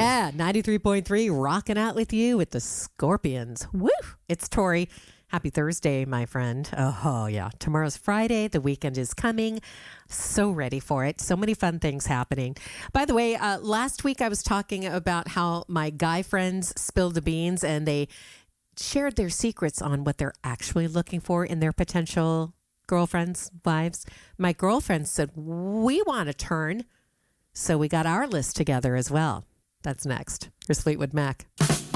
Yeah, 93.3, rocking out with you with the Scorpions. Woo! It's Tori. Happy Thursday, my friend. Oh, yeah. Tomorrow's Friday. The weekend is coming. So ready for it. So many fun things happening. By the way, last week I was talking about how my guy friends spilled the beans and they shared their secrets on what they're actually looking for in their potential girlfriends, wives. My girlfriend said, we want a turn. So we got our list together as well. That's next. Here's Fleetwood Mac.